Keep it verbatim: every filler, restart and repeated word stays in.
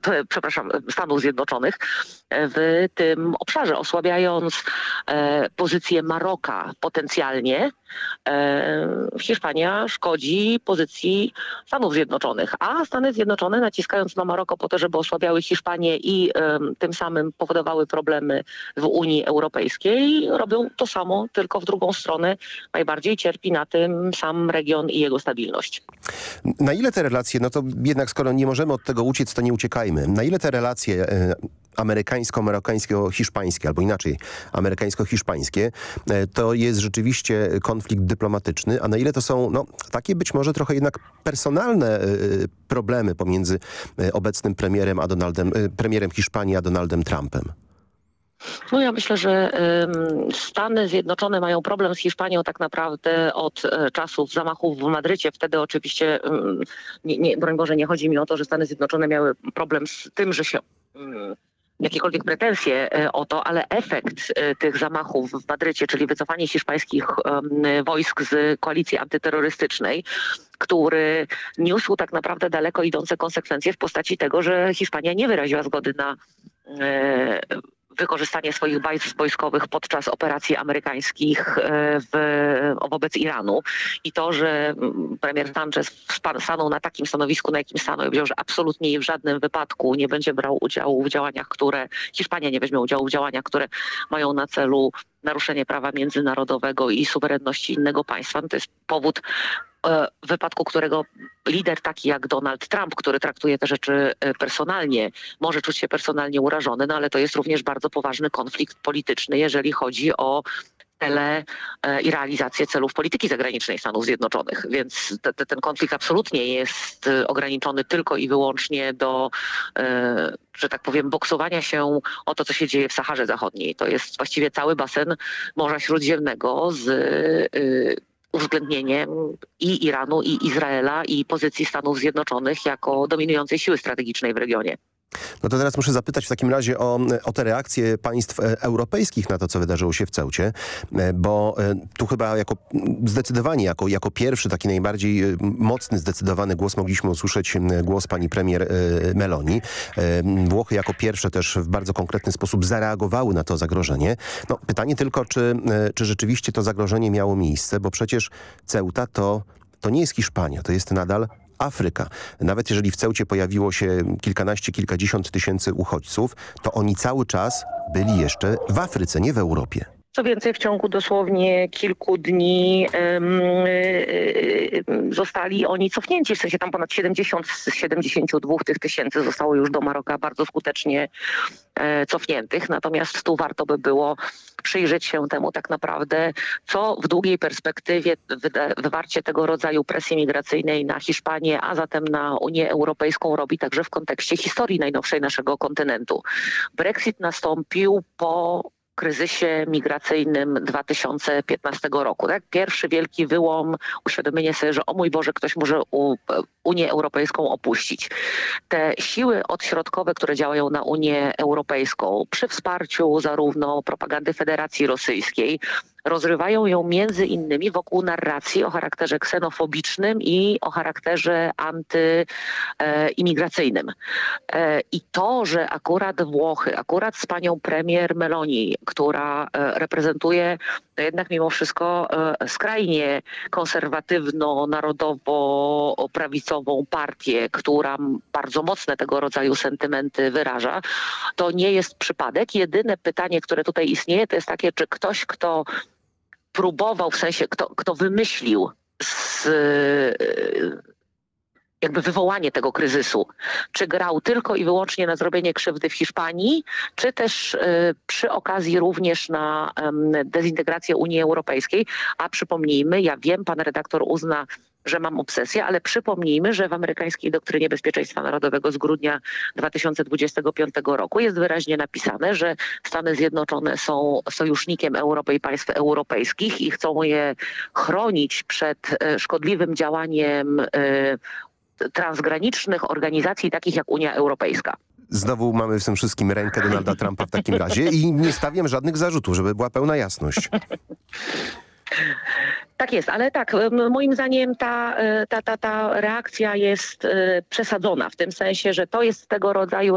przepraszam, Stanów Zjednoczonych w tym obszarze, osłabiając pozycję Maroka potencjalnie. Hiszpania szkodzi pozycji Stanów Zjednoczonych, a Stany Zjednoczone naciskając na Maroko po to, żeby osłabiały Hiszpanię i tym samym powodowały problemy w Unii Europejskiej, robią to samo, tylko w drugą stronę. Najbardziej cierpi na tym sam region i jego stabilność. Na ile te relacje, no to jednak skoro nie możemy od tego uciec, to nie uciekajmy. Na ile te relacje e, amerykańsko-marokańsko-hiszpańskie, albo inaczej amerykańsko-hiszpańskie, e, to jest rzeczywiście konflikt dyplomatyczny, a na ile to są no, takie być może trochę jednak personalne e, problemy pomiędzy e, obecnym premierem, a Donaldem, e, premierem Hiszpanii a Donaldem Trumpem? No ja myślę, że y, Stany Zjednoczone mają problem z Hiszpanią tak naprawdę od y, czasów zamachów w Madrycie. Wtedy oczywiście, y, nie, nie, broń Boże, nie chodzi mi o to, że Stany Zjednoczone miały problem z tym, że się... Y, jakiekolwiek pretensje o to, ale efekt tych zamachów w Madrycie, czyli wycofanie hiszpańskich wojsk z koalicji antyterrorystycznej, który niósł tak naprawdę daleko idące konsekwencje w postaci tego, że Hiszpania nie wyraziła zgody na wykorzystanie swoich baz wojskowych podczas operacji amerykańskich w, wobec Iranu. I to, że premier Sanchez stanął na takim stanowisku, na jakim stanął i powiedział, że absolutnie i w żadnym wypadku nie będzie brał udziału w działaniach, które, Hiszpania nie weźmie udziału w działaniach, które mają na celu naruszenie prawa międzynarodowego i suwerenności innego państwa. To jest powód, w wypadku którego lider taki jak Donald Trump, który traktuje te rzeczy personalnie, może czuć się personalnie urażony, no ale to jest również bardzo poważny konflikt polityczny, jeżeli chodzi o cele i realizację celów polityki zagranicznej Stanów Zjednoczonych. Więc te, te, ten konflikt absolutnie jest ograniczony tylko i wyłącznie do, że tak powiem, boksowania się o to, co się dzieje w Saharze Zachodniej. To jest właściwie cały basen Morza Śródziemnego z uwzględnieniem i Iranu, i Izraela, i pozycji Stanów Zjednoczonych jako dominującej siły strategicznej w regionie. No to teraz muszę zapytać w takim razie o, o te reakcje państw europejskich na to, co wydarzyło się w Ceucie, bo tu chyba jako zdecydowanie, jako, jako pierwszy, taki najbardziej mocny, zdecydowany głos mogliśmy usłyszeć głos pani premier Meloni. Włochy jako pierwsze też w bardzo konkretny sposób zareagowały na to zagrożenie. No, pytanie tylko, czy, czy rzeczywiście to zagrożenie miało miejsce, bo przecież Ceuta to, to nie jest Hiszpania, to jest nadal Afryka. Nawet jeżeli w Ceucie pojawiło się kilkanaście, kilkadziesiąt tysięcy uchodźców, to oni cały czas byli jeszcze w Afryce, nie w Europie. Co więcej, w ciągu dosłownie kilku dni um, y, zostali oni cofnięci, w sensie tam ponad siedemdziesiąt z siedemdziesięciu dwóch tych tysięcy zostało już do Maroka bardzo skutecznie e, cofniętych. Natomiast tu warto by było przyjrzeć się temu tak naprawdę, co w długiej perspektywie wywarcie tego rodzaju presji migracyjnej na Hiszpanię, a zatem na Unię Europejską robi także w kontekście historii najnowszej naszego kontynentu. Brexit nastąpił po kryzysie migracyjnym dwa tysiące piętnastego roku. Tak? Pierwszy wielki wyłom, uświadomienie sobie, że o mój Boże, ktoś może u, Unię Europejską opuścić. Te siły odśrodkowe, które działają na Unię Europejską przy wsparciu zarówno propagandy Federacji Rosyjskiej, rozrywają ją między innymi wokół narracji o charakterze ksenofobicznym i o charakterze antyimigracyjnym. E, I to, że akurat Włochy, akurat z panią premier Meloni, która e, reprezentuje to jednak mimo wszystko e, skrajnie konserwatywno-narodowo-prawicową partię, która bardzo mocne tego rodzaju sentymenty wyraża, to nie jest przypadek. Jedyne pytanie, które tutaj istnieje, to jest takie, czy ktoś, kto próbował, w sensie kto, kto wymyślił z, jakby wywołanie tego kryzysu, czy grał tylko i wyłącznie na zrobienie krzywdy w Hiszpanii, czy też y, przy okazji również na y, dezintegrację Unii Europejskiej. A przypomnijmy, ja wiem, pan redaktor uzna, że mam obsesję, ale przypomnijmy, że w amerykańskiej doktrynie bezpieczeństwa narodowego z grudnia dwa tysiące dwudziestego piątego roku jest wyraźnie napisane, że Stany Zjednoczone są sojusznikiem Europy i państw europejskich i chcą je chronić przed szkodliwym działaniem transgranicznych organizacji takich jak Unia Europejska. Znowu mamy w tym wszystkim rękę Donalda Trumpa w takim razie i nie stawiam żadnych zarzutów, żeby była pełna jasność. Tak jest, ale tak, moim zdaniem ta, ta, ta, ta reakcja jest przesadzona w tym sensie, że to jest tego rodzaju